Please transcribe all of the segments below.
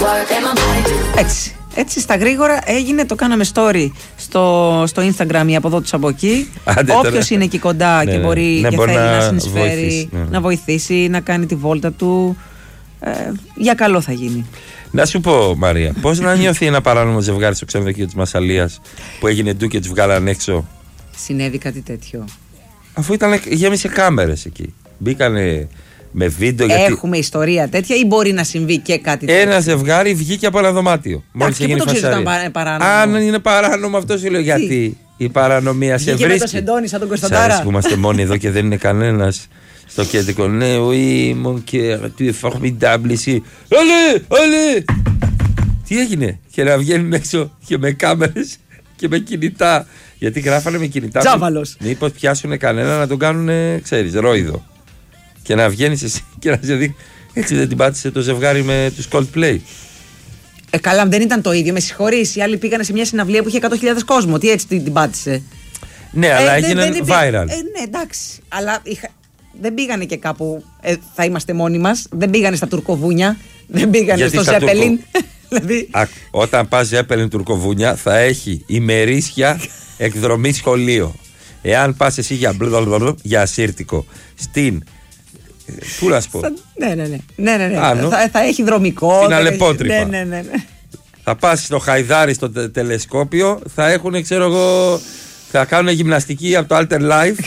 Έτσι στα γρήγορα έγινε, το κάναμε story στο Instagram ή από εδώ τους από εκεί. Όποιος είναι εκεί κοντά και μπορεί και θέλει να συνεισφέρει, να βοηθήσει, να κάνει τη βόλτα του, για καλό θα γίνει. Να σου πω, Μαρία, πώς να νιώθει ένα παράνομο ζευγάρι στο ξενοδοχείο της Μασσαλίας που έγινε ντου και τους βγάλαν έξω? Συνέβη κάτι τέτοιο? Αφού γέμισε κάμερες εκεί. Μπήκανε με βίντεο. Έχουμε ιστορία τέτοια ή μπορεί να συμβεί και κάτι τέτοιο? Ένα ζευγάρι βγήκε από ένα δωμάτιο. Μόλις έγινε φασαρία. Αν είναι παράνομο, αυτό σου λέω. Γιατί η παρανομία σε βρίσκει? Και με το Σεντόνι σαν τον Κωνσταντάρα. Σας που είμαστε μόνοι εδώ και δεν είναι κανένας στο κέντρο. Ναι, oui, mon cœur, tu es formidable ici. Allez! Τι έγινε? Και να βγαίνουν έξω και με κάμερες και με κινητά. Γιατί γράφανε με κινητά. Τζάβαλος. Μήπως πιάσουν κανένα να τον κάνουν, ξέρεις, ρόιδο. Και να βγαίνεις εσύ και να σε δει. Έτσι δεν την πάτησε το ζευγάρι με τους Coldplay? Καλά, δεν ήταν το ίδιο. Με συγχωρείς. Οι άλλοι πήγανε σε μια συναυλία που είχε 100.000 κόσμο. Τι έτσι την πάτησε? Ναι, αλλά έγινε viral. Ναι, εντάξει. Αλλά δεν πήγανε και κάπου. Θα είμαστε μόνοι μας. Δεν πήγανε στα Τουρκοβούνια. Δεν πήγανε στο Ζέπελιν. Δηλαδή... Όταν πας Ζέπελιν Τουρκοβούνια θα έχει ημερήσια εκδρομή σχολείο. Εάν πας εσύ για ασύρτικο στην. Πού να σου πω? Ναι. Θα έχει δρομικό. Την Αλεπότρυπα. Ναι. Θα πας στο Χαϊδάρι στο τελεσκόπιο. Θα έχουν, ξέρω εγώ, θα κάνουν γυμναστική από το Alter Life.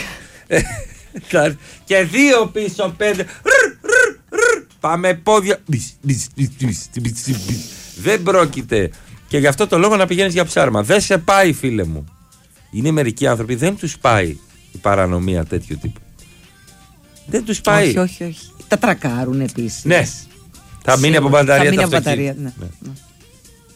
Και 2 πίσω 5. Πάμε πόδια. Δεν πρόκειται. Και γι' αυτό το λόγο να πηγαίνεις για ψάρμα. Δεν σε πάει, φίλε μου. Είναι μερικοί άνθρωποι, δεν τους πάει η παρανομία τέτοιου τύπου. Δεν τους πάει. Όχι. Τα τρακάρουν επίσης. Ναι. Θα μείνει από μπαταρία. Ναι.